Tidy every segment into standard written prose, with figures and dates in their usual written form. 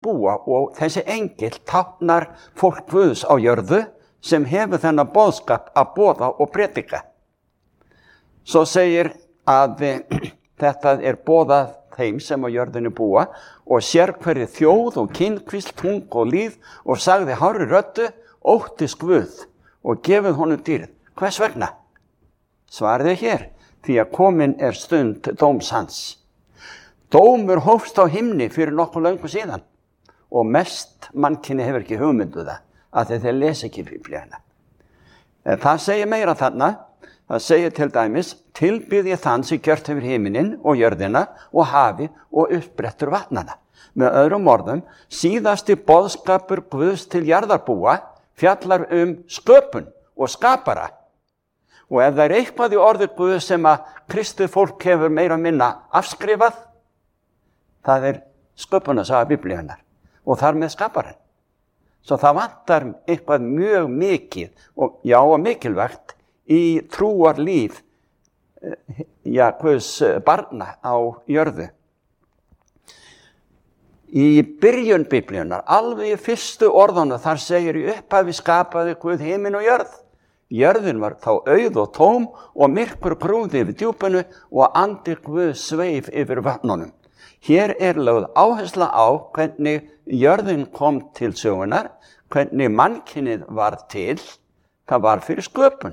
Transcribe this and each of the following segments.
búa og þessi engill táknar fólk Guðs á jörðu sem hefur þennan boðskap að boða og predika. Svo segir að þetta boðað þeim sem á jörðinu búa og sér hverju þjóð og kynkvísl, tung og líð og sagði hárri röddu, óttist Guð og gefið honum dýrð. Hvers vegna? Svarið hér, því að komin stund dóms hans. Dómur hófst á himni fyrir nokkuð löngu síðan og mest mannkyni hefur ekki hugmyndu það, að þeir lesa ekki Biblíuna. Það segir meira þarna, það segir til dæmis, tilbyð ég þann sem gjört hefur himinin og jörðina og hafi og uppbrettur vatnana. Með öðrum orðum, síðasti boðskapur Guðs til jarðarbúa fjallar sköpun og skapara. Og ef það eitthvað í orði Guðs sem að kristið fólk hefur meira og minna afskrifað, það sköpunarsaga Biblíunnar og þar með skaparinn. Svo það vantar eitthvað mjög mikið og mikilvægt í trúarlíf Guðs barna á jörðu. Í byrjun Biblíunnar, alveg í fyrstu orðunum, þar segir í upphafi skapaði Guð himinn og jörð. Jörðin var þá auð og tóm og myrkur grúði yfir djúpinu og andi Guð sveif yfir vatnunum. Hér lögð áhersla á hvernig jörðin kom til sögunar, hvernig mannkynið var til, það var fyrir sköpun.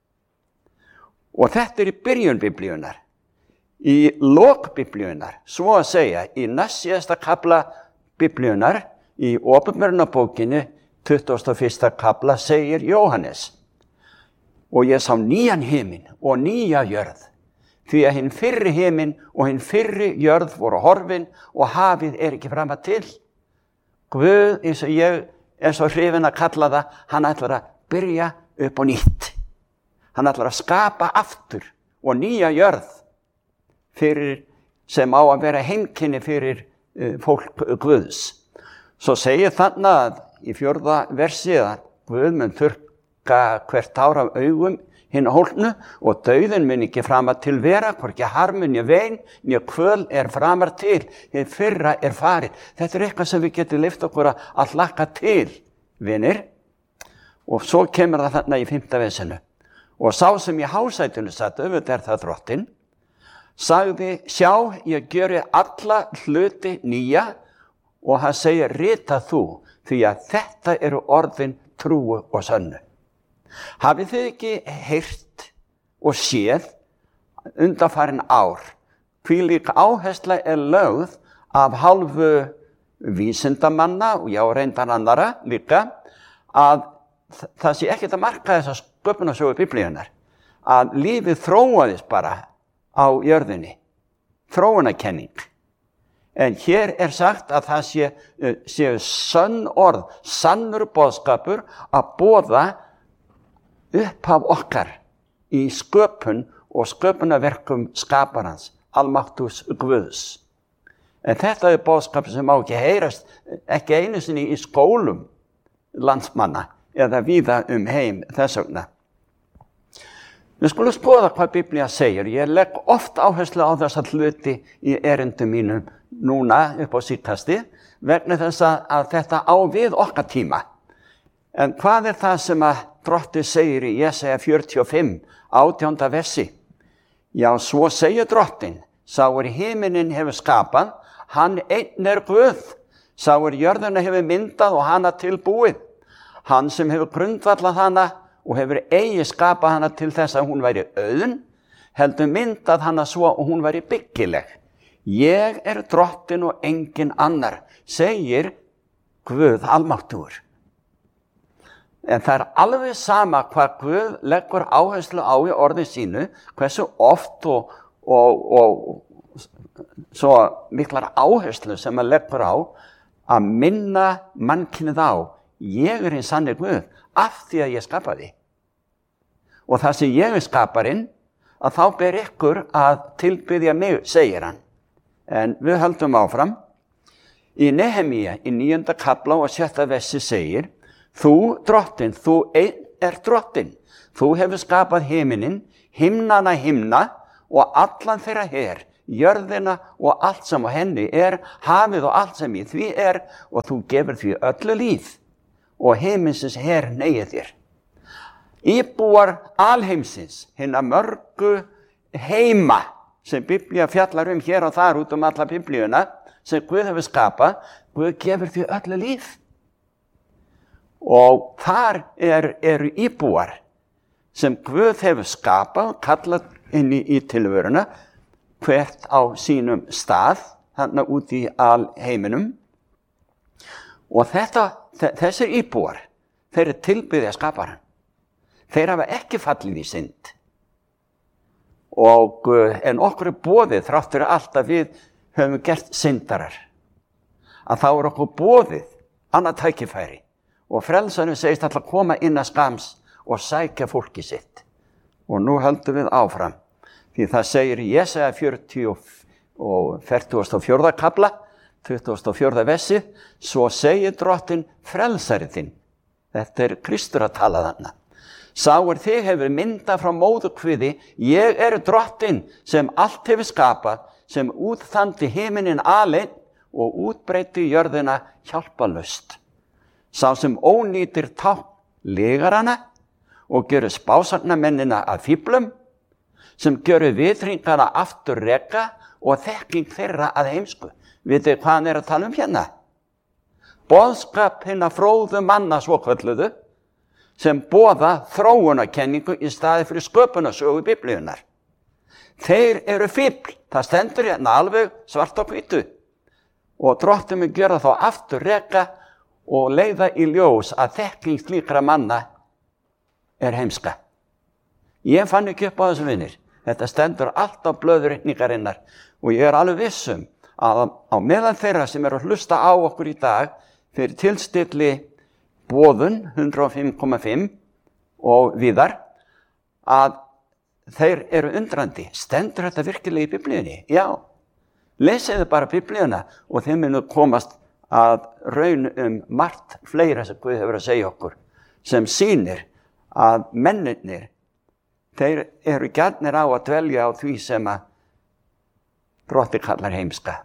Og þetta í byrjun Biblíunnar. Í lok Biblíunnar, svo að segja, í næstsíðasta kafla Biblíunnar, í Åpenbarunarbókinni, 21. kafla, segir Jóhannes: og ég sá nýjan himinn og nýja jörð, því að hinn fyrri himinn og hinn fyrri jörð voru horfin og hafið ekki framar til. Guð, eins og ég svo hrifinn að kalla það, hann ætlar að byrja upp á nýtt. Hann ætlar að skapa aftur og nýja jörð sem á að vera heimkynni fyrir fólk Guðs. Svo segir þarna í 4. versi að Guð mun þurrka hvert ár af augum hinn hólnu og dauðinn mun ekki framar til vera, hvorki harmun, né vein, né kvöl framar til, hið fyrra farið. Þetta eitthvað sem við getum leyft okkur að hlakka til, vinir. Og svo kemur það þarna í 5. versinu. Og sá sem í hásætinu satt, auðvitað það Drottinn, sagði, sjá, ég gjöri alla hluti nýja, og hann segir, rita þú, því að þetta orðin trúu og sönnu. Hafið þið ekki heyrt og séð undanfarin ár, hvílík áhersla lögð af hálfu vísindamanna og reyndar annara líka, að það sé ekkert að marka þessa sköpunarsögu Biblíunnar, að lífið þróaðist bara á jörðinni, þróunarkenning. En hér sagt að það séu sönn orð, sannur boðskapur að boða upphaf okkar í sköpun og sköpunarverkum skaparans, almáttugs Guðs. En þetta boðskap sem má ekki heyrast, ekki einu sinni í skólum landsmanna eða víða heim þess vegna. Við skulum skoða hvað Biblía segir. Ég legg oft áherslu á þessa hluti í erindum mínum núna upp á síðkasti, vegna þess að þetta á við okkar tíma. En hvað það sem að Drottinn segir í Jesaja 45, 18. versi? Já, svo segir Drottinn, sá himinin hefur skapað, hann einn Guð, sá jörðina hefur myndað og hana tilbúið. Hann sem hefur grundvallað hana og hefur eigi skapað hana til þess að hún væri auðn, heldur myndað hana svo og hún væri byggileg. Ég Drottinn og engin annar, segir Guð almáttugur. En það alveg sama hvað Guð leggur áherslu á í orði sínu, hversu oft og svo miklar áherslu sem hann leggur á að minna mannkynið á, ég hinn sanni Guð, af því að ég skapaði. Og það sem ég skaparinn, að þá ber ykkur að tilbiðja mig, segir hann. En við höldum áfram. Í Nehemía, í 9. kafla og 6. versi segir, þú, Drottinn, þú einn Drottinn. Þú hefur skapað himinin, himnana himna og allan þeirra her jörðina og allt sem á henni hafið og allt sem í því og þú gefur því öllu líf og heiminsins hneigir þér. Íbúar alheimsins, hinna mörgu heima sem Biblía fjallar hér og þar út alla Biblíuna, sem Guð hefur skapað, Guð gefur því öllu líf. Og þar eru íbúar sem Guð hefur skapað og kallað inn í tilveruna, hvert á sínum stað, þarna út í alheiminum. Og þessir íbúar, þeir tilbiðja skaparann. Þeir hafa ekki fallið í synd. En okkur boðið, þrátt fyrir allt að við höfum gert syndarar, að þá okkur boðið annað tækifæri og frelsarinn segist alltaf koma inn að skams og sækja fólki sitt. Og nú höldum við áfram, því það segir í Jesaja 44. kafla, 24. versi, svo segir Drottinn frelsari þinn. Þetta Kristur að tala þarna. Sá þig hefur myndað frá móðurkviði, ég Drottinn sem allt hefur skapað, sem útþandi himinin aleinn og útbreyti jörðina hjálpalaust. Sá sem ónýtir tákn lygar hana og gjörur spásagnamennina að fíflum, sem gjörur vitringana aftur reka og þekking þeirra að heimsku. Vitið hvað hann að tala hérna? Boðskap hinna fróðu manna svokölluðu, sem boða þróunarkenningu í staði fyrir sköpunarsögu Biblíunnar. Þeir eru fífl, það stendur hérna alveg svart á hvítu. Og Drottinn mun gera þá aftur reka og leiða í ljós að þekking slíkra manna heimska. Ég fann ekki upp á þessu vinir. Þetta stendur allt á blöðuritningarinnar og ég alveg vissum að á meðal þeirra sem að hlusta á okkur í dag fyrir tilstilli boðun 105,5 og víðar, að þeir eru undrandi. Stendur þetta virkilega í Biblíunni? Já. Lesiðu bara Biblíuna og þeir munu komast að raun margt fleira sem Guð hefur að segja okkur, sem sýnir að mennirnir, þeir eru gjarnir á að dvelja á því sem að Drottinn kallar heimska.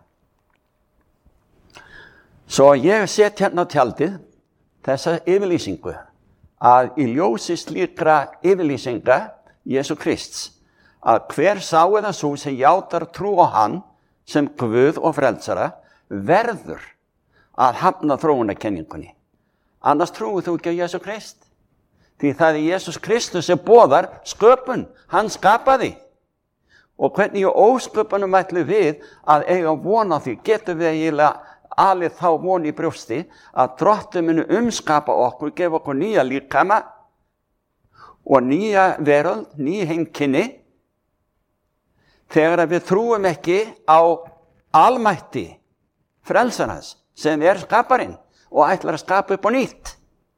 Svo ég set hérna á tjaldið þessa yfirlýsingu að í ljósi slíkra yfirlýsinga Jesú Krists, að hver sá eða sú sem játar trú á hann sem Guð og frelsara verður að hafna þróunarkenningunni. Annars trúir þú ekki á Jesú Krist. Því það Jesús Kristus sem boðar sköpun, hann skapaði. Og hvernig í ósköpunum ætlum við að eiga von á því, getum við eiginlega alið þá von í brjósti að Drottinn muni umskapa okkur, gefa okkur nýja líkama og nýja veröld, ný heimkynni, þegar við trúum ekki á almætti frelsarans sem skaparinn og ætlar að skapa upp á nýtt.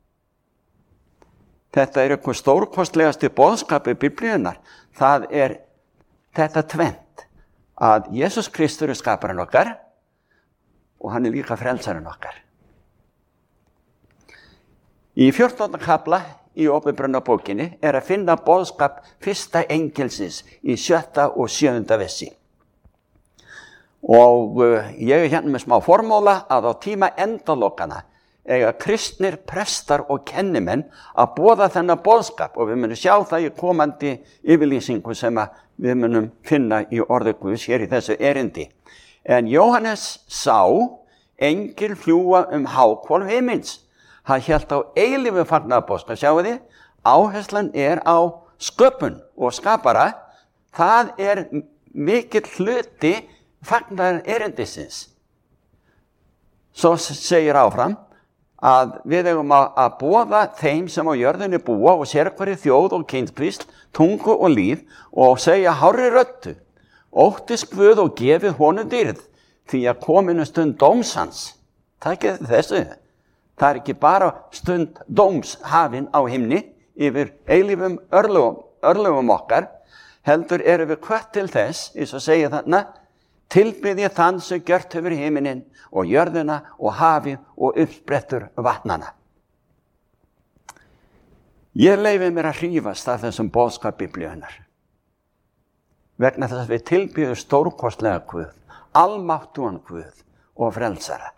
Þetta eitthvað stórkostlegasti boðskapi Biblíunnar. Það þetta tvennt, að Jesús Kristur skaparinn okkar og hann líka frelsarinn okkar. Í 14. kafla í Åpenbarunarbókinni að finna boðskap fyrsta engelsins í 7. og 7. versi. Og ég hérna með smá formóla að á tíma endalokana eiga kristnir prestar og kennimenn að boða þennan boðskap, og við munum sjá það í komandi yfirlýsingu sem við munum finna í orði Guðs hér í þessu erindi. En Jóhannes sá engil fljúga háhvolf himins. Hann hélt á eilífu fagnaðarboðskap. Sjáu þið, áherslan á sköpun og skapara. Það mikill hluti fagnaðar erindisins. Svo segir áfram að við eigum að boða þeim sem á jörðinni búa og sérhverri þjóð og kynskvísl, tungu og líf, og segja hárri röddu: óttist Guð og gefið honum dýrð, því að kominu stund dóms hans. Takið þessu. Það ekki bara stund dóms hafin á himni yfir eilífum örlögum okkar, heldur erum við hvött til þess, eins og segja þarna, tilbiðja þann sem gjört hefur himinin og jörðina og hafið og uppsprettur vatnana. Ég leyfi mér að hrífast af þessum boðskap Biblíunnar. vegna þess að við tilbýðum stórkostlega Guð, almáttugan Guð og frelsara.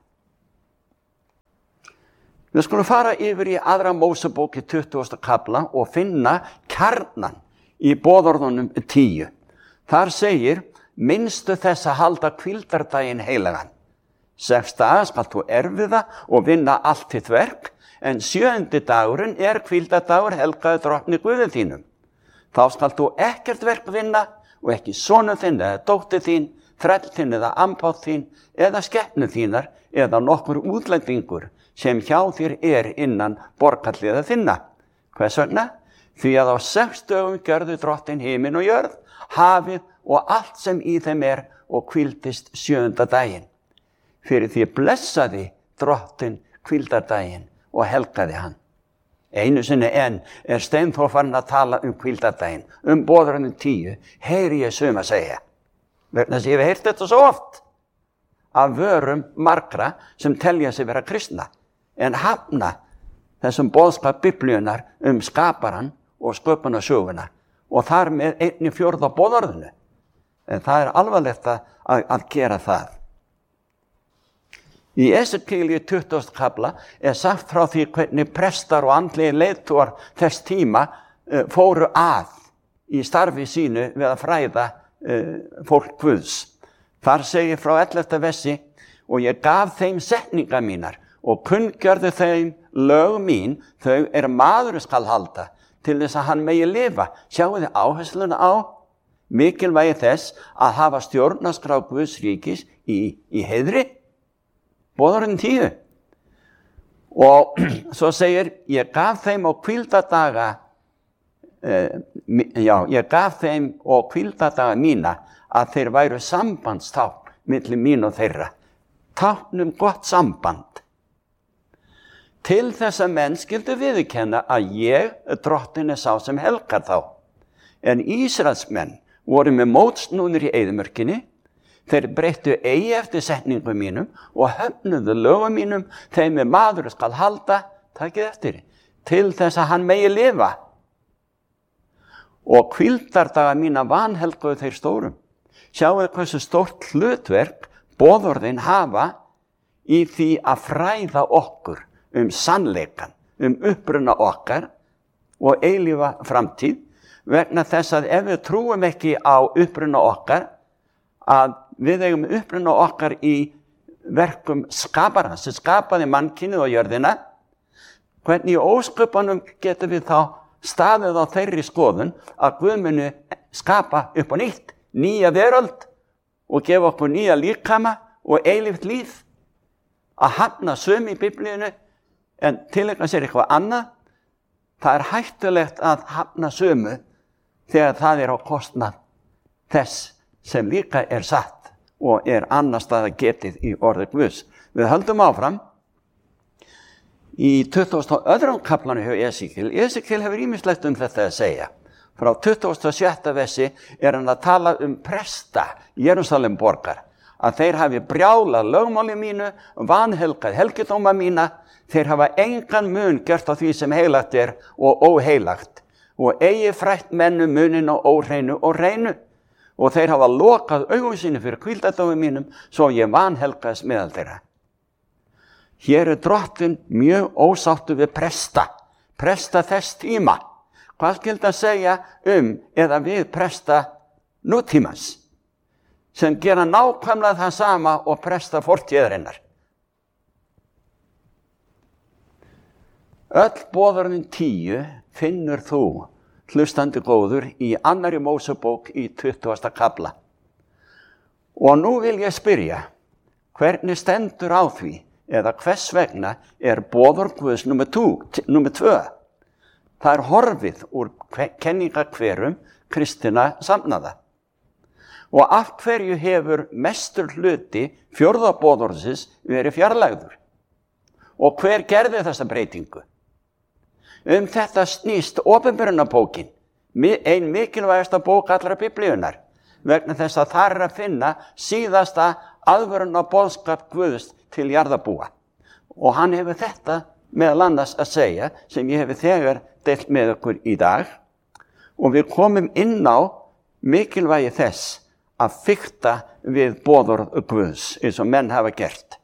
Við skulum fara yfir í 2. Mósebók í 20. kafla og finna kjarnan í boðorðunum 10. Þar segir, minnstu þess að halda hvíldardaginn heilagan. 6 daga skal þú erfiða og vinna allt þitt verk, en 7. dagurinn hvíldardagur helgaður drottni Guði þínum. Þá skal þú ekkert verk vinna og ekki sonur þinn eða dóttir þín, þræll þinn eða ambátt þín eða skepnu þínar eða nokkur útlendingur sem hjá þér innan borgarliða þinna. Hvers vegna? Því að á 6 dögum gjörðu drottin himinn og jörð, hafið og allt sem í þeim og hvíldist 7. daginn. Fyrir því blessaði drottin hvíldardaginn og helgaði hann. Einu sinni enn Steinþór farinn að tala hvíldardaginn, boðorðunum 10, heyri ég suma segja. Vegna þess að ég hef heyrt þetta svo oft af vörum margra sem telja sig vera kristna, en hafna þessum boðskap Biblíunnar skaparan og sköpunarsöguna og þar með 1/4 boðorðinu. En það alvarlegt að gera það. Í Esekiel 20. kafla sagt frá því hvernig prestar og andlegir leiðtogar þess tíma fóru að í starfi sínu við að fræða fólk Guðs. Þar segir frá 11. versi, og ég gaf þeim setningar mínar og kunngjörði þeim lög mín, þau maður skal halda til þess að hann megi lifa. Sjáu þið áhersluna á mikilvægi þess að hafa stjórnarskrá Guðs ríkis í heiðri. Boðorðin 10. Og svo segir, ég gaf þeim og hvíldardaga mína að þeir væru sambandstákn milli mín og þeirra. Tákn gott samband. Til þess að menn skyldu viðurkenna að ég, drottin, sá sem helgar þá. En Ísraelsmenn voru með mótsnúnir í eyðimörkinni. Þeir breyttu eigi eftir setningum mínum og höfnuðu lögum mínum, þeim maður skal halda, takið eftir, til þess að hann megi lifa. Og hvíldardaga mína vanhelguðu þeir stórum. Sjáu hversu stórt hlutverk boðorðin hafa í því að fræða okkur sannleikan, uppruna okkar og eilífa framtíð, vegna þess að ef við trúum ekki á uppruna okkar, að við eigum uppruna okkar í verkum skaparans sem skapaði mannkynið og jörðina, hvernig í ósköpunum getum við þá staðið á þeirri skoðun að Guð muni skapa upp á nýtt, nýja veröld og gefa okkur nýja líkama og eilíft líf. Að hafna sömu í Biblíunni en tileinka sér eitthvað annað, það hættulegt að hafna sömu þegar það á kostnað þess sem líka satt og annars staðar getið í orði Guðs. Við höldum áfram í 22. kaflanum hjá Esekiel. Esekiel hefur ýmislegt þetta að segja. Frá 27. versi hann að tala presta Jerúsalem borgar, að þeir hafi brjálað lögmáli mínu, vanhelgað helgidóma mína, þeir hafa engan mun gert á því sem heilagt og óheilagt, og eigi frætt mennu munin og óhreinu og reinu. Og þeir hafa lokað augum sínu fyrir hvíldardögum mínum, svo ég vanhelgaðist meðal þeirra. Hér drottin mjög ósáttur við presta þess tíma. Hvað skyldi að segja eða við presta nútímans, sem gera nákvæmlega það sama og presta fortíðarinnar? Öll boðorðin 10 finnur þú, hlustandi góður, í 2. Mósebók í 20. kafla. Og nú vil ég spyrja, hvernig stendur á því, eða hvers vegna boðorð Guðs númer 2? Það horfið úr kenningakverum kristinna samnaða. Og af hverju hefur mestur hluti 4. boðorðsins verið fjarlægður? Og hver gerði þessa breytingu? Þetta snýst opinberunarbókin, ein mikilvægasta bók allra Biblíunnar, vegna þess að þar að finna síðasta aðvörunarboðskap Guðs til jarðarbúa. Og hann hefur þetta meðal annars að segja, sem ég hefur þegar deilt með okkur í dag, og við komum inn á mikilvægi þess að fikta við boðorð Guðs eins og menn hafa gert.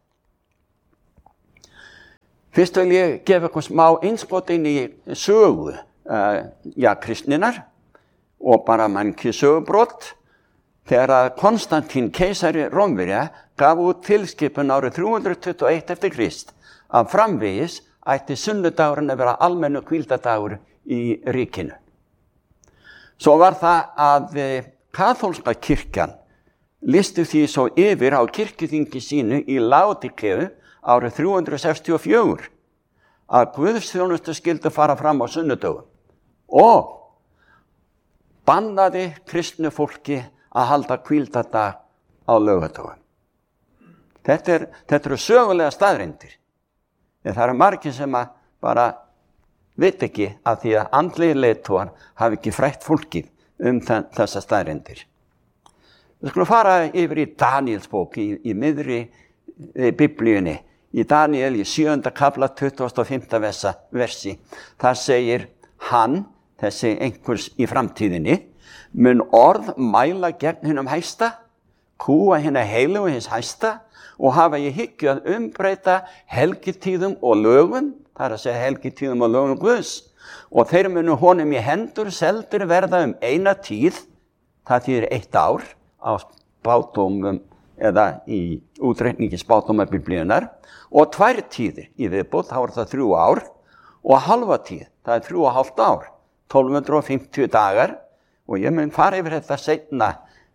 Fyrst vil ég gefa ykkur smá innskot inn í sögu kristninnar og bara mannkið sögubrot þegar að Konstantín keisari Rómverja gaf út tilskipun árið 321 eftir Krist að framvegis ætti sunnudagurinn að vera almennu hvíldadagur í ríkinu. Svo var það að kaþólska kirkjan listi því svo yfir á kirkjuþingi sínu í Laodíkeu árið 364 að guðsþjónustu skyldi fara fram á sunnudögum og bannaði kristnu fólki að halda hvíldadag á laugardögum. Þetta eru sögulega staðreyndir. En það eru margir sem bara veit ekki að því að andlegir leiðtogar hafi ekki frætt fólkið þessa staðreyndir. Við skulum fara yfir í Daníelsbók í miðri biblíunni. Í Daníel í 7. kafla 25. versi. Þar segir hann, þessi einhvers í framtíðinni, mun orð mæla gegn hinum hæsta, kúa hina heilugu hins hæsta og hafa í hyggju að umbreyta helgitíðum og lögum, það er að segja helgitíðum og lögum Guðs, og þeir munu honum í hendur seldur verða eina tíð, það þýðir 1 ár á spádómum eða í útreikningi spádóma biblíunnar, og 2 tíðir í viðbót, þá er það 3 ár, og halva tíð, það er 3,5 ár, 1250 dagar, og ég mun fara yfir þetta seinna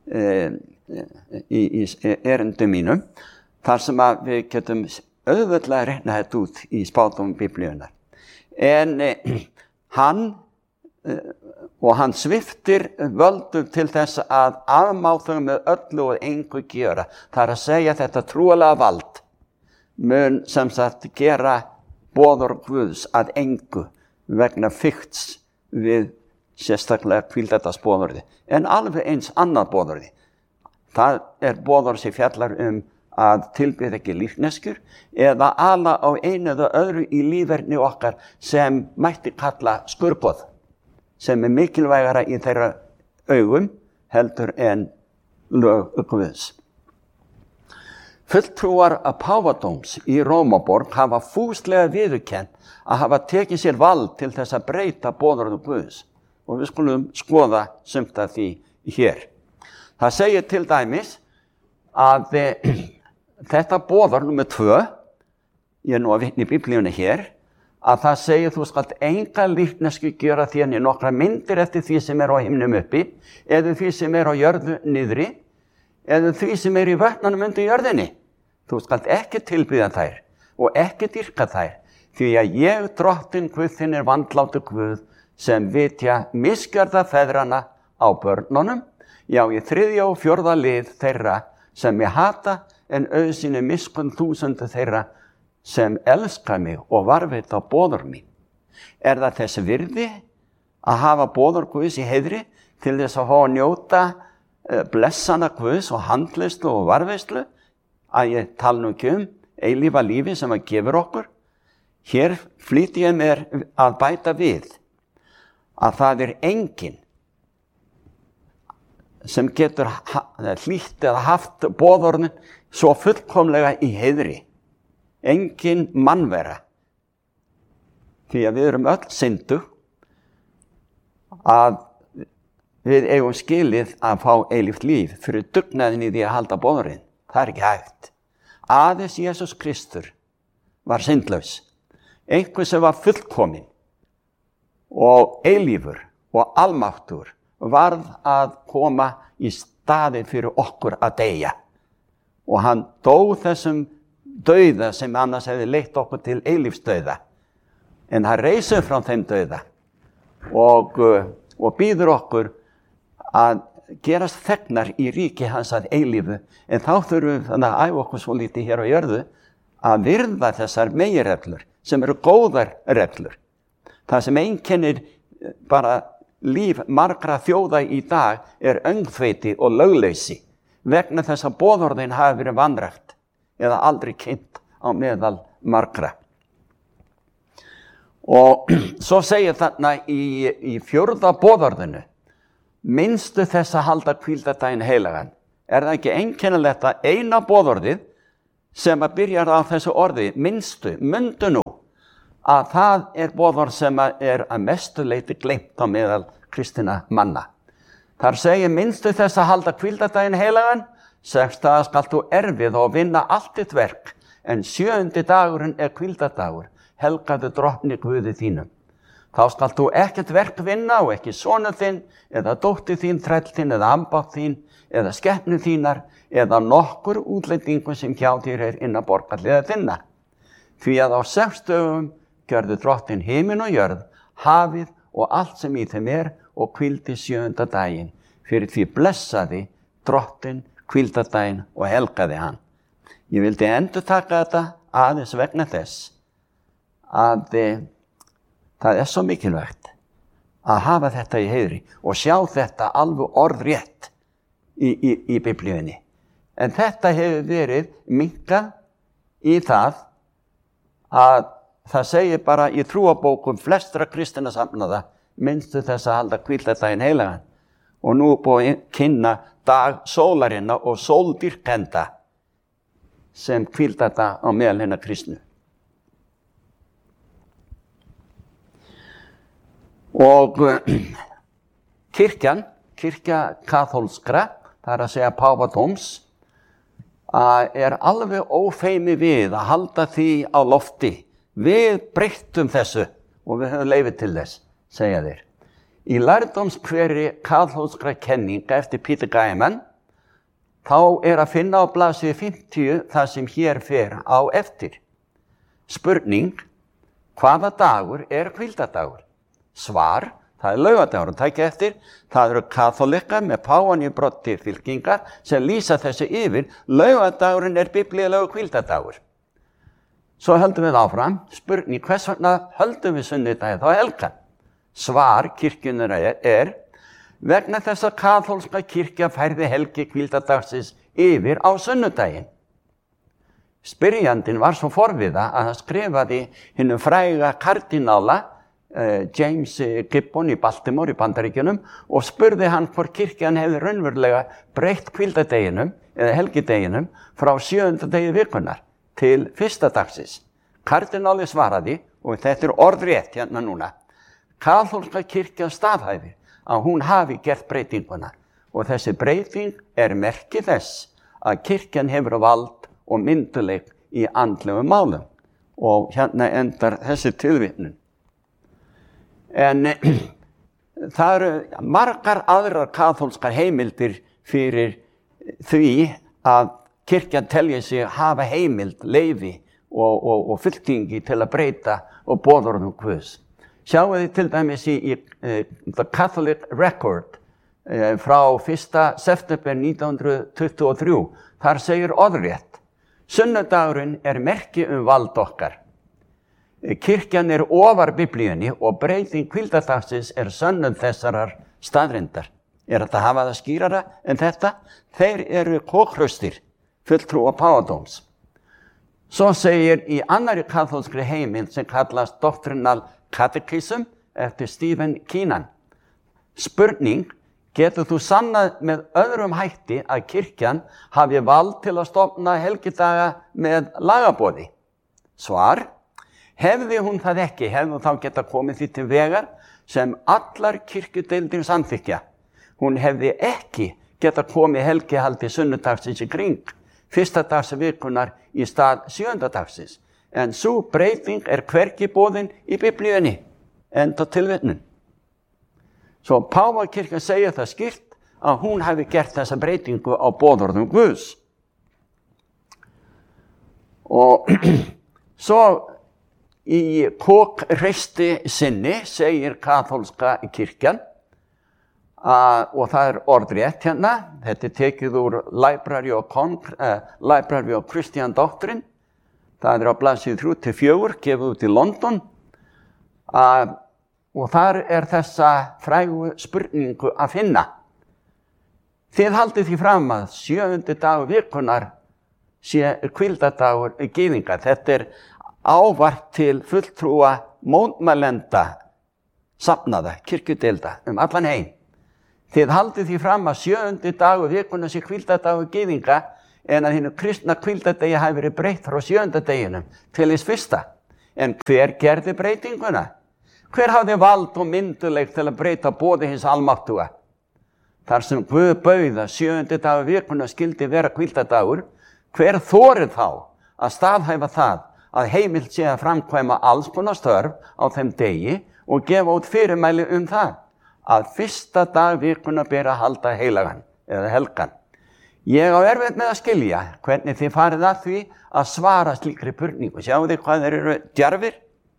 í erindum mínum, þar sem að við getum auðveldlega reikna þetta út í spádómum biblíunnar. En hann sviptir völdum til þess að afmá þau með öllu og engu gera. Það er að segja þetta trúalega vald mun sem sagt gera boðorð Guðs að engu vegna fikts við sérstaklega hvíldadagsboðorði. En alveg eins annað boðorði. Það er boðorð sem fjallar að tilbyða ekki líkneskjur eða ala á einu eða öðru í líferni okkar sem mætti kalla skurboð, sem er mikilvægara í þeirra augum heldur en lög Guðs. Fulltrúar að páfadóms í Rómaborg hafa fúslega viðurkennt að hafa tekið sér vald til þess að breyta boðorðum Guðs og við skulum skoða sumt af því hér. Það segir til dæmis að þetta boðorð númer 2, ég er nú að vitna í biblíunni hér, að það segir þú skalt enga líknesku gera þér nokkra myndir eftir því sem er á himnum uppi, eða því sem er á jörðu niðri, eða því sem er í vötnunum undir jörðinni. Þú skalt ekki tilbiðja þær og ekki dýrka þær, því að ég drottinn Guð þinn er vandlátur Guð sem vitja misgjörða feðrana á börnunum, já í 3. og 4. lið þeirra sem ég hata en auðsýni miskunn 1000 þeirra sem elska mig og varðveita boðorð mín. Er það þess virði að hafa boðorð Guðs í heiðri til þess að fá að njóta blessana Guðs og handleyslu og varðveislu, að ég tala nú ekki eilífa lífi sem að gefur okkur? Hér flýti ég mér að bæta við að það er enginn sem getur hlýtt eða haft boðorðin svo fullkomlega í heiðri. Engin mannvera. Því að við erum öll syndug að við eigum skilið að fá eilíft líf fyrir dugnaðin í því að halda boðorðin. Það er ekki hægt. Aðeins Jesús Kristur var syndlaus. Einhver sem var fullkominn og eilífur og almáttur varð að koma í staðinn fyrir okkur að deyja. Og hann dó þessum dauða sem annars hefði leitt okkur til eilífsdauða. En hann reisur frá þeim dauða og býður okkur að gerast þegnar í ríki hans að eilífu. En þá þurfum við þannig að æfa okkur svo lítið hér á jörðu að virða þessar meginreglur sem eru góðar reglur. Það sem einkennir bara líf margra þjóða í dag er öngþveiti og lögleysi vegna þess að boðorðin hafi verið vanrækt eða aldrei kynnt á meðal margra. Og svo segir þarna í 4. boðorðinu minnstu þess að halda hvíldardaginn heilagan. Það ekki einkennilegt að eina boðorðið sem að byrjar á þessu orði, minnstu, mundu nú, að það boðorð sem að mestu leyti gleymt á meðal kristinna manna. Þar segir minnstu þess að halda hvíldardaginn heilagan, 6 daga skalt þú erfið og vinna allt þitt verk, en 7. dagurinn hvíldardagur, helgaðu drottni Guði þínum. Þá skalt þú ekkert verk vinna og ekki sonur þinn, eða dóttir þín, þræll þinn, eða ambátt þín, eða skepnu þínar, eða nokkur útlendingur sem hjá þér innan borgarliða þinna. Því að á 6 dögum gjörðu drottinn himinn og jörð, hafið og allt sem í þeim og hvíldi 7. daginn. Fyrir því blessaði drottinn hvíldardaginn og helgaði hann. Ég vildi endurtaka þetta aðeins vegna þess að það svo mikilvægt að hafa þetta í heiðri og sjá þetta alveg orðrétt í Biblíunni. En þetta hefur verið minnkað í það að það segir bara í trúabókum flestra kristinna safnaða, minnstu þess að halda hvíldardaginn heilagan. Og nú búið að kynna dag sólarinnar og sóldýrkenda sem hvíldardag á meðal hinna kristnu. Og kirkja kaþólskra, það að segja páfadóms, alveg ófeimi við að halda því á lofti. Við breyttum þessu og við höfum leyfi til þess, segja þeir. Í lærdómskveri kaþólskra kenninga eftir Peter Gaiman, þá að finna á blaðsíðu 50 það sem hér fer á eftir. Spurning, hvaða dagur hvíldardagur? Svar, það laugadagur. Tækja eftir, það eru kaþólikar með páfan í broddi fylkingar sem lýsa þessu yfir. Laugadagurinn biblíulegur hvíldardagur. Svo höldum við áfram. Spurning, hvers vegna höldum við sunnudaginn þá helgan? Svar kirkjunnar vegna þess að kaþólska kirkja færði helgi hvíldardagsins yfir á sunnudaginn. Spyrjandinn var svo forviða að hann skrifaði hinum fræga kardinála James Gibbon í Baltimore í Bandaríkjunum og spurði hann hvort kirkjan hefði raunverulega breytt hvíldardeginum eða helgideginum frá 7. degi vikunnar til 1. dagsins. Kardináli svaraði, og þetta orðrétt hérna núna, kaþólska kirkjan staðhæfir að hún hafi gert breytinguna og þessi breyting merki þess að kirkjan hefur vald og mynduleik í andlegum málum. Og hérna endar þessi tilvitnun. En það eru margar aðrar kaþólskar heimildir fyrir því að kirkjan telji sig hafa heimild, leyfi og fylkingi til að breyta og boðorðum Guðs. Sjáu þið til dæmis í The Catholic Record frá 1. september 1923. Þar segir orðrétt, sunnudagurinn merki vald okkar. Kirkjan ofar Biblíunni og breyting hvíldardagsins sönnun þessarar staðreyndar. Þetta að hafa það skýrara en þetta? Þeir eru kókhraustir, fulltrúa páfadóms. Svo segir í annarri kaþólskri heimild sem kallast Doctrinal Catechism eftir Stephen Keenan. Spurning, getur þú sannað með öðrum hætti að kirkjan hafi vald til að stofna helgidaga með lagaboði? Svar, hefði hún það ekki, hefði hún þá geta komið því til vegar sem allar kirkjudeildir samþykkja. Hún hefði ekki geta komið helgihaldi sunnudagsins í kring 1. dags vikunar í stað 7. dagsins. En sú breyting hvergi boðin í Biblíunni, enda tilvitnun. Svo Páfakirkjan segir það skýrt að hún hafi gert þessa breytingu á boðorðum Guðs. Og svo í kókreisti sinni segir kaþólska kirkjan, og það orðrétt hérna, þetta tekið úr Library of Christian Doctrine, það á blaðsíðu 3-4, gefið út í London, og þar þessa frægu spurningu að finna. Þið haldið því fram að 7. dagur vikunar sé hvíldardagur gyðinga. Þetta ávarp til fulltrúa mótmælenda safnaða, kirkjudeilda allan heim. Þið haldið því fram að 7. dagur vikunnar sé hvíldardagur gyðinga en að hinu kristna hvíldardegi hafi verið breytt frá 7. deginum til hins 1. En hver gerði breytinguna? Hver hafði vald og mynduleik til að breyta boði hins almáttuga? Þar sem Guð bauð að 7. dagur vikunnar skyldi vera hvíldardagur, hver þorir þá að staðhæfa það að heimilt sé að framkvæma alls konar störf á þeim degi og gefa út fyrirmæli það að 1. dag vikunnar ber að halda heilagan eða helgan. Ég á erfitt með að skilja hvernig þið farið að því að svara slíkri spurningu. Sjáu þið hvað þeir eru djarfir?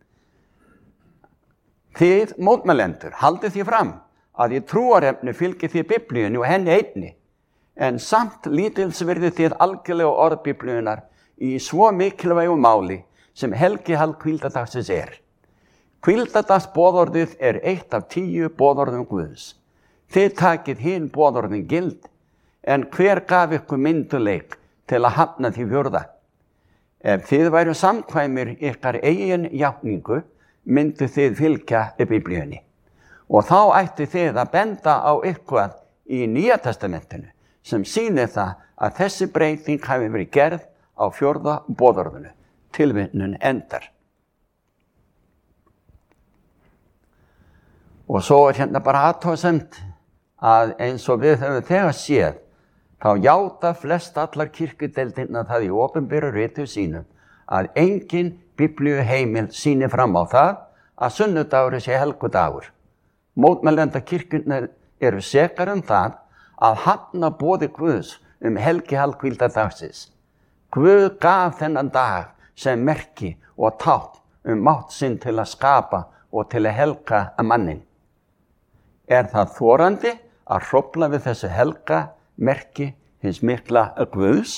Þið mótmælendur haldið því fram að í trúarefni fylgið þið Biblíunni og henni einni, en samt lítilsvirðið þið algjörlega orð Biblíunnar í svo mikilvægu máli sem helgihald hvíldardagsins er. Hvíldardagsboðorðið er 1 af 10 boðorðum Guðs. Þið takið hin boðorðin gild, en hver gaf ykkur mynduleik til að hafna því 4. Ef þið væru samkvæmir ykkar eigin játningu, myndu þið fylgja Biblíunni. Og þá ættu þið að benda á eitthvað í Nýja testamentinu sem sýnir það að þessi breyting hafi verið gerð á 4. boðorðinu. Tilvitnun endar. Og svo er hérna bara athugasemd að eins og við höfum þegar séð, þá játa flest allar kirkjudeildirnar það í opinberu riti sínum að engin biblíuheimild sýnir fram á það að sunnudagur sé helgudagur. Mótmælenda kirkjurnar eru sekar það að hafna boði Guðs helgihald hvíldardagsins. Guð gaf þennan dag sem merki og tákn mátt sinn til að skapa og til að helga mannin. Er það þorandi að hrófla við þessu helga merki hins mikla Guðs?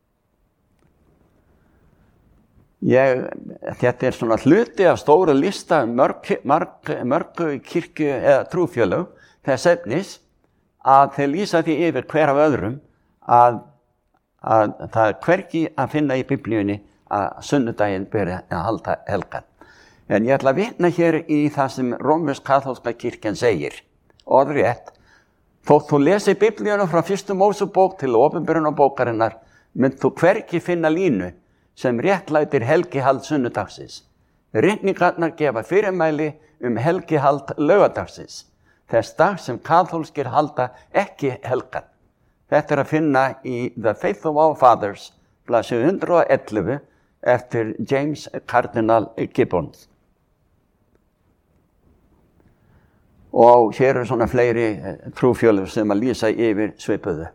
Þetta er svona hluti af stóru lista mörgu kirkju eða trúfjölög þess efnis að þeir lýsa því yfir hver af öðrum að það er hvergi að finna í Biblíunni að sunnudaginn beri að halda helgan. En ég ætla að vitna hér í það sem rómversk-kaþólska kirkjan segir. Orðrétt: þótt þú lesi Biblíuna frá 1. Mósebók til opinberunarbókarinnar, mynd þú hvergi finna línu sem réttlætir helgihald sunnudagsins. Ritningarnar gefa fyrirmæli helgihald laugardagsins, þess dag sem kaþólskir halda ekki helgan. Þetta er að finna í The Faith of Our Fathers, blaðsíðu 111, eftir James Cardinal Gibbons. Og hér eru svona fleiri trúfjölur sem að lýsa yfir svipuðu.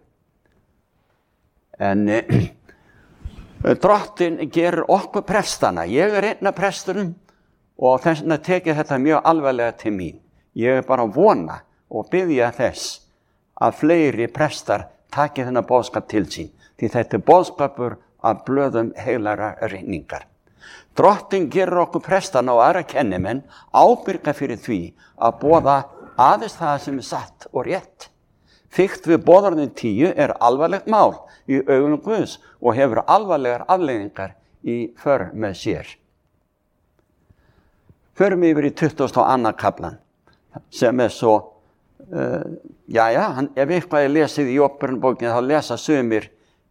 En Drottinn gerir okkur prestana. Ég er einn af presturinn og þess vegna tekið þetta mjög alvarlega til mín. Ég er bara að vona og biðja þess að fleiri prestar taki þennan boðskap til sín, því þetta er boðskapur af blöðum heilagra ritningar. Drottinn gerir okkur prestana og aðra kennimenn ábyrga fyrir því að boða aðeins það sem er satt og rétt. Fikt við boðorðin 10 er alvarlegt mál í augum Guðs og hefur alvarlegar afleiðingar í för með sér. Förum yfir í 22. kaflan sem er svo, ef eitthvað er lesið í Opinberunarbókinni þá lesa sumir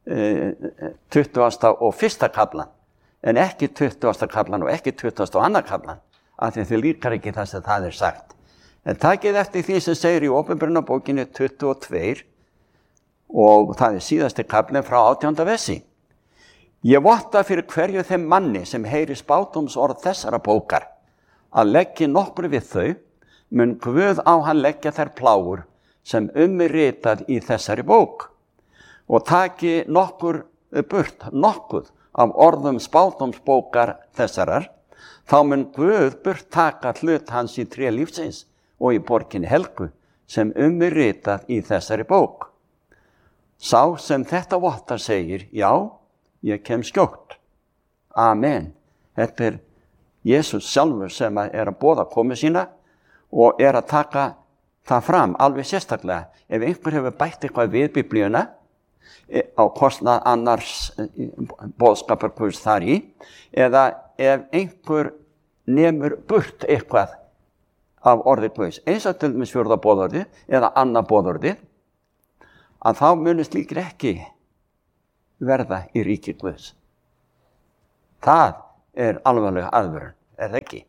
20. og 1. kaflan, en ekki 20. kaflan og ekki 22. kaflan, af því þau líkar ekki það sem það er sagt. En takið eftir því sem segir í Opinberunarbókinni 22 og það er síðasti kaflinn frá 18. versi. Ég votta fyrir hverju þeim manni sem heyri spádómsorð þessara bókar að leggja nokkur við þau, mun Guð á hann leggja þær plágur sem er ritað í þessari bók og taki nokkuð af orðum spádómsbókar þessarar, þá mun Guð burt taka hlut hans í tré lífsins og í borginni helgu sem er ritað í þessari bók. Sá sem þetta vottar segir, já, ég kem skjótt. Amen. Þetta er Jesús sjálfur sem er að boða komu sína og er að taka það fram alveg sérstaklega. Ef einhver hefur bætt eitthvað við Biblíuna á kostnað annars boðskapar Guðs þar í, eða ef einhver nemur burt eitthvað af orði Guðs, eins og til dæmis 4. boðorðið eða annað boðorðið, að þá munu slíkir ekki verða í ríki Guðs. Það alvarleg aðvörun, það ekki?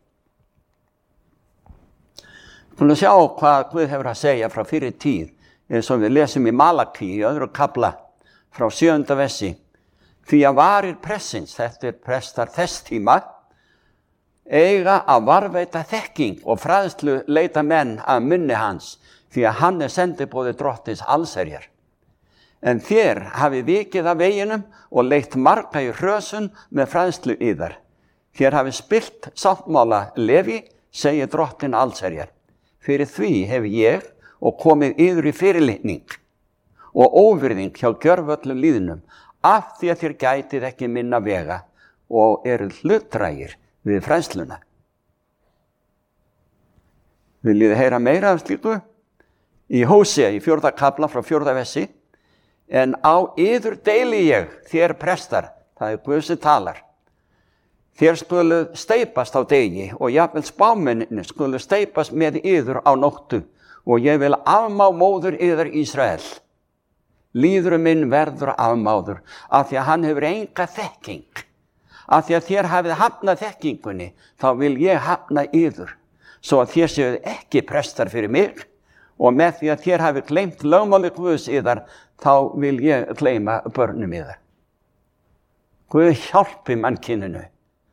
Skulum sjá hvað Guð hefur að segja frá fyrri tíð, eins og við lesum í Malaki í 2. kafla frá 7. versi. Því að varir prestsins, þetta prestar þess tíma, eiga að varðveita þekking og fræðslu leita menn að munni hans, því að hann sendiboði drottins allsherjar. En þér hafi vikið af veginum og leitt marga í hrösun með fræðslu yðar. Þér hafi spillt sáttmála Leví, segir drottin allsherjar. Fyrir því hef ég og komið yður í fyrirlitning og óvirðing hjá gjörvöllum líðnum, af því að þér gætið ekki minna vega og eru hlutdrægir við fræðsluna. Viljið heyra meira af slíku? Í Hósea í 4. kafla frá 4. versi. En á yður deili ég, þér prestar, það Guð sem talar. Þér skulu steipast á degi og jafnvel spámennirnir skulu steipast með yður á nóttu og ég vil afmá móður yður Ísrael. Líður minn verður afmáður af því að hann hefur enga þekking. Af því að þér hafið hafnað þekkingunni, þá vil ég hafna yður, svo að þér séuð ekki prestar fyrir mig og með því að þér hafið gleymt lögmáli Guðs yðar, þá vil ég gleyma börnum yðar. Guð hjálpi mannkyninu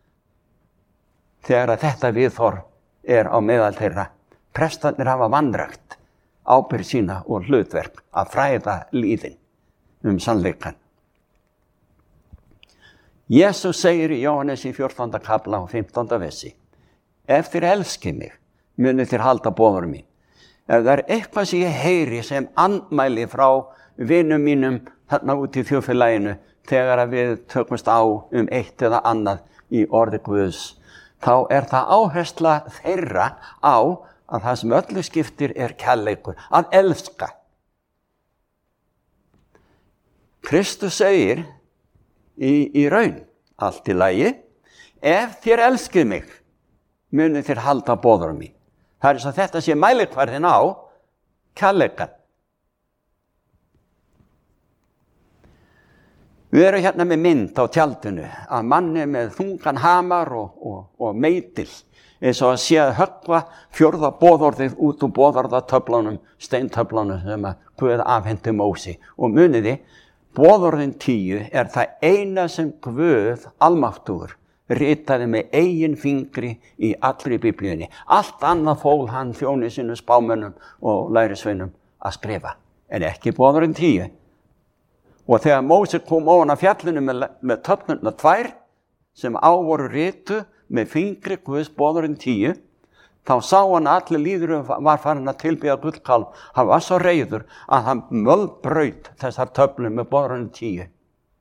þegar að þetta viðhorf á meðal þeirra. Prestarnir hafa vanrækt ábyrgð sína og hlutverk að fræða líðin sannleikann. Jesús segir í Jóhannes í 14. kafla og 15. versi. Ef þér elskið mig, munið þér halda boðorð mín. Ef það eitthvað sem ég heyri sem andmæli frá vinum mínum þarna út í þjóðfélaginu, þegar að við tökumst á eitt eða annað í orði Guðs, þá það áhersla þeirra á að það sem öllu skiptir kærleikur, að elska. Kristus segir í raun, allt í lagi, ef þér elskið mig, munið þér halda boðorð mín. Það eins og þetta sé mælikvarðinn á kærleikann. Við erum hérna með mynd á tjaldinu að manni með þungan hamar og meitil, eins og að sé að höggva 4. boðorðið út úr boðorðatöflunum, steintöflunum sem að Guð afhenti Mósi. Og muniði, boðorðin 10 það eina sem Guð almáttugur ritaði með eigin fingri í allri Biblíunni. Allt annað fól hann þjóni sínum spámönnum og lærisveinum að skrifa, en ekki boðorðin 10. Og þegar Móse kom ofan af fjallinu með töflurnar 2 sem á voru ritu með fingri Guðs boðorðin 10, þá sá hann að allir líðurum var farin að tilbiðja gullkálf. Hann var svo reiður að hann mölbraut þessar töflur með boðorðin 10.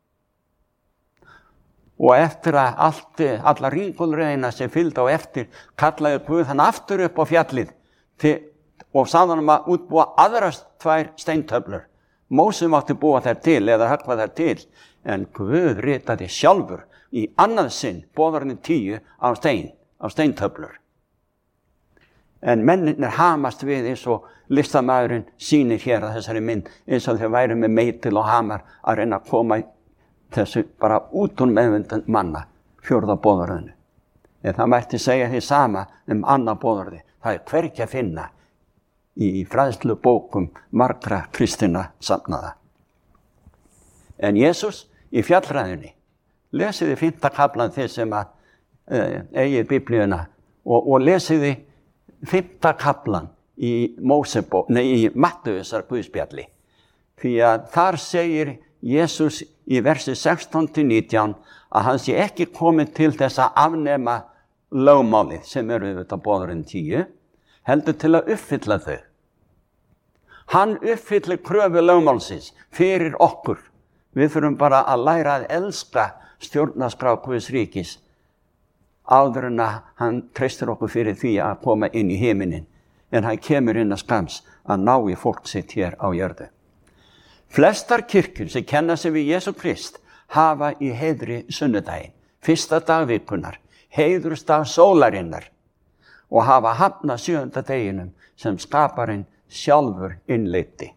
Og eftir að alla ringulreina sem fylgdi á eftir, kallaði Guð hann aftur upp á fjallið og sagði hann að útbúa aðra 2 steintöflur. Móse mátti búa þær til eða höggva þær til, en Guð ritaði sjálfur í annað sinn boðorðin 10 á steintöflur. En mennirnir hamast við eins og listamaðurinn sýnir hér að þessari mynd, eins og þeir væru með meitil og hamar að reyna að koma þessu bara út úr meðvindum manna, 4. boðorðinu. En það mætti segja því sama annað boðorði. Það hvergi að finna í fræðslubókum margra kristinna safnaða. En Jesús í fjallræðunni, lesiði 5. kaflan þið sem eigið Biblíuna og lesiði 5. kaflan í Mattheusar Guðspjalli. Því að þar segir Jesús í versi 16-19 að hann sé ekki komið til þess að afnema lögmálið sem auðvitað boðorðin 10, heldur til að uppfylla þau. Hann uppfyllir kröfu lögmálsins fyrir okkur. Við þurfum bara að læra að elska stjórnarskrá Guðs ríkis áður en að hann treystir okkur fyrir því að koma inn í himinin. En hann kemur inn að skams að ná í fólk sitt hér á jörðu. Flestar kirkjur sem kenna sig við Jesú Krist hafa í heiðri sunnudaginn, 1. dag vikunnar, heiðursdag sólarinnar. og hafa hafnað 7. deginum sem skaparinn sjálfur innleiddi.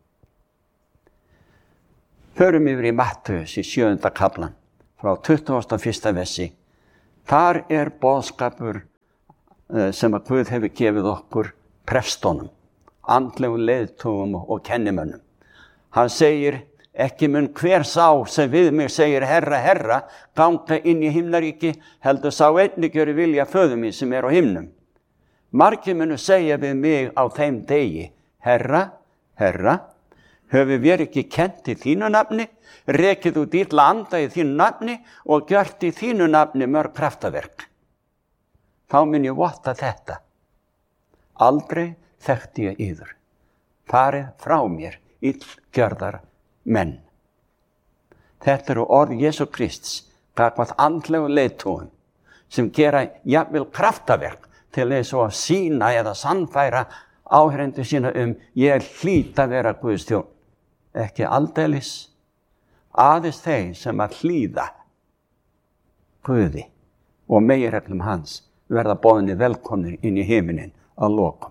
Förum yfir í Mattheus í 7. kaflan frá 21. versi. Þar boðskapur sem að Guð hefur gefið okkur prestónum, andlegum leiðtogum og kennimönnum. Hann segir, ekki mun hver sá sem við mig segir Herra, Herra, ganga inn í himnaríki, heldur sá einnig gjöri vilja föður mín sem á himnum. Margir munu segja við mig á þeim degi, Herra, Herra, höfum við ekki kennt í þínu nafni, rekið út illa anda í þínu nafni og gjört í þínu nafni mörg kraftaverk. Þá mun ég votta þetta. Aldrei þekkti ég yður. Farið frá mér illgjörðar menn. Þetta eru orð Jesú Krists gagnvart andlegu leiðtogum sem gera jafnvel kraftaverk til þess að sýna eða sannfæra áheyrendur sína ég hlýt að vera Guðs þjónn. Ekki aldeilis, aðeins þeir sem að hlýða Guði og meginreglum hans verða boðnir velkomnir inn í himinin að lokum.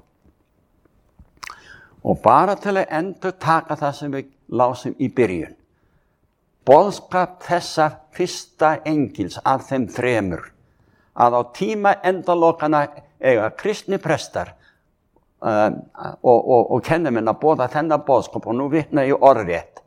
Og bara til að endurtaka það sem við lásum í byrjun. Boðskap þessa fyrsta engils af þeim 3 að á tíma endalokana eiga kristni prestar og kennumenn að boða þennan boðskap, og nú vitna ég orðrétt.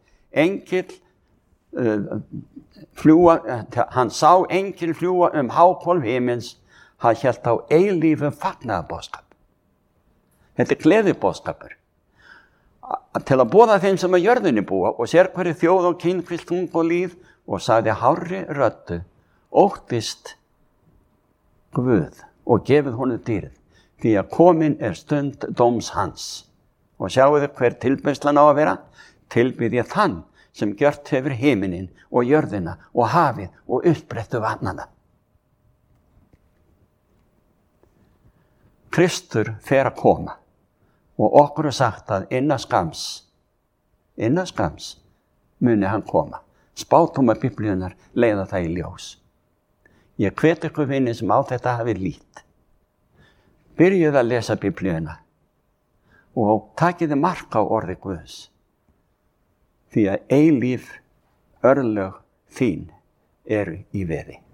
Hann sá engil fljúga háhvolf himins, hann hélt á eilífum fagnaðarboðskap. Þetta gleðiboðskapur. Til að boða þeim sem að jörðinni búa og sér hverju þjóð og kynhvísl, tung og líð, og sagði hárri röddu, óttist Guð og gefið honum dýrið, því að komin stund dóms hans. Og sjáu þið hver tilbeiðslan á að vera? Tilbið ég þann sem gjört hefur himinin og jörðina og hafið og uppbrettu vatnana. Kristur fer að koma og okkur sagt að innan skams muni hann koma. Spádómar Biblíunnar leiða það í ljós. Ég hvet ykkur vinni sem á þetta hafi lít. Byrjuð að lesa Biblíuna og takiði mark á orði Guðs. Því að eilíf örlög þín eru í veði.